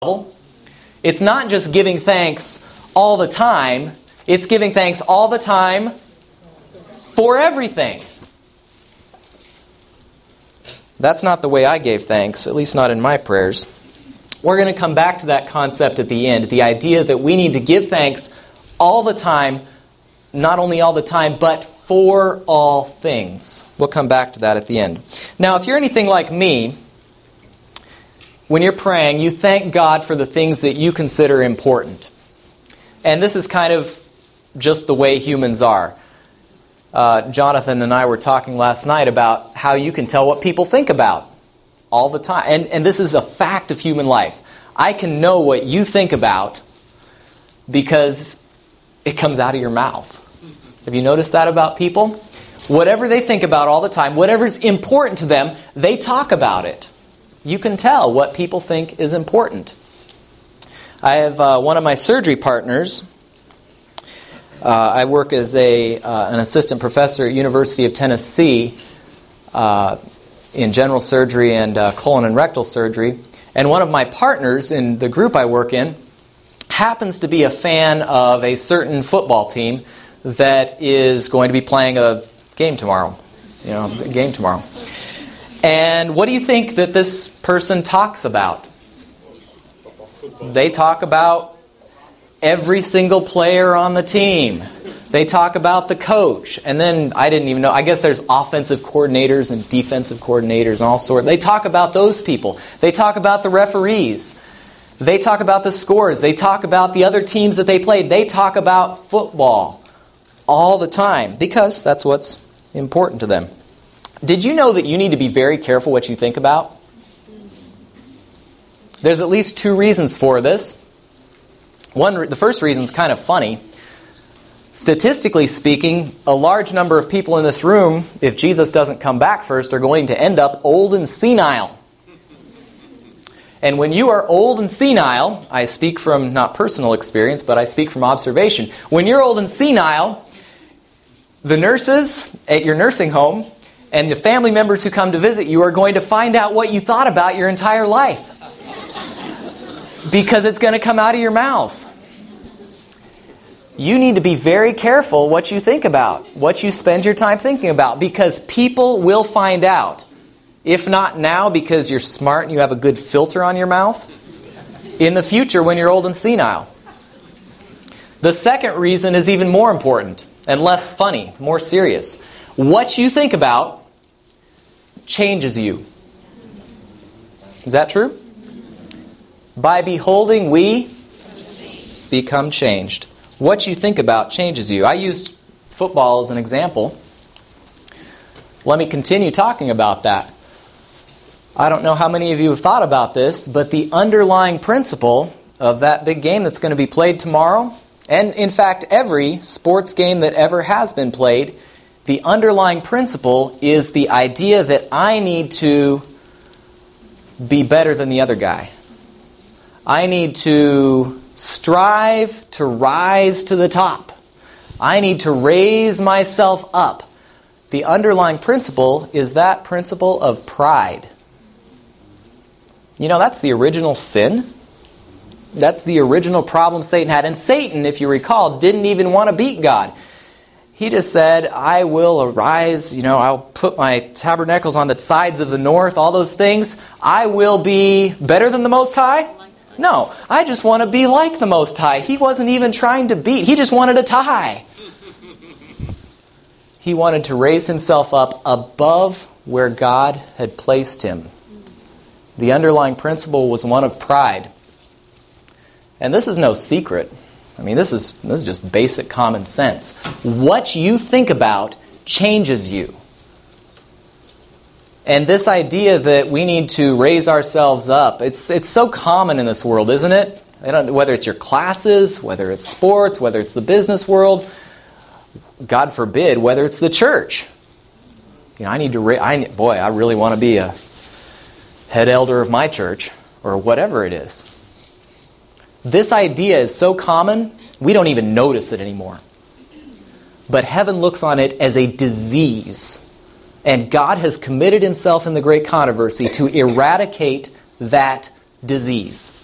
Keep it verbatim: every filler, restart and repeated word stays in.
It's not just giving thanks all the time. It's giving thanks all the time for everything. That's not the way I gave thanks, at least not in my prayers. We're going to come back to that concept at the end, the idea that we need to give thanks all the time, not only all the time, but for all things. We'll come back to that at the end. Now, if you're anything like me, when you're praying, you thank God for the things that you consider important. And this is kind of just the way humans are. Uh, Jonathan and I were talking last night about how you can tell what people think about all the time. And, and this is a fact of human life. I can know what you think about because it comes out of your mouth. Have you noticed that about people? Whatever they think about all the time, whatever's important to them, they talk about it. You can tell what people think is important. I have uh, one of my surgery partners. Uh, I work as a uh, an assistant professor at University of Tennessee uh, in general surgery and uh, colon and rectal surgery. And one of my partners in the group I work in happens to be a fan of a certain football team that is going to be playing a game tomorrow. You know, a game tomorrow. And what do you think that this person talks about? They talk about every single player on the team. They talk about the coach. And then, I didn't even know, I guess there's offensive coordinators and defensive coordinators and all sorts. They talk about those people. They talk about the referees. They talk about the scores. They talk about the other teams that they played. They talk about football all the time because that's what's important to them. Did you know that you need to be very careful what you think about? There's at least two reasons for this. One, the first reason is kind of funny. Statistically speaking, a large number of people in this room, if Jesus doesn't come back first, are going to end up old and senile. And when you are old and senile, I speak from not personal experience, but I speak from observation. When you're old and senile, the nurses at your nursing home and the family members who come to visit you are going to find out what you thought about your entire life. Because it's going to come out of your mouth. You need to be very careful what you think about, what you spend your time thinking about, because people will find out. If not now, because you're smart and you have a good filter on your mouth, in the future when you're old and senile. The second reason is even more important and less funny, more serious. What you think about changes you. Is that true? By beholding, we become changed. What you think about changes you. I used football as an example. Let me continue talking about that. I don't know how many of you have thought about this, but the underlying principle of that big game that's going to be played tomorrow, and in fact every sports game that ever has been played, the underlying principle is the idea that I need to be better than the other guy. I need to strive to rise to the top. I need to raise myself up. The underlying principle is that principle of pride. You know, that's the original sin. That's the original problem Satan had. And Satan, if you recall, didn't even want to beat God. He just said, I will arise, you know, I'll put my tabernacles on the sides of the north, all those things. I will be better than the Most High? No, I just want to be like the Most High. He wasn't even trying to beat. He just wanted a tie. He wanted to raise himself up above where God had placed him. The underlying principle was one of pride. And this is no secret. I mean, this is this is just basic common sense. What you think about changes you. And this idea that we need to raise ourselves up, it's it's so common in this world, isn't it? I don't, whether it's your classes, whether it's sports, whether it's the business world, God forbid, whether it's the church. You know, I need to, ra- I boy, I really want to be a head elder of my church, or whatever it is. This idea is so common, we don't even notice it anymore. But heaven looks on it as a disease. And God has committed himself in the great controversy to eradicate that disease.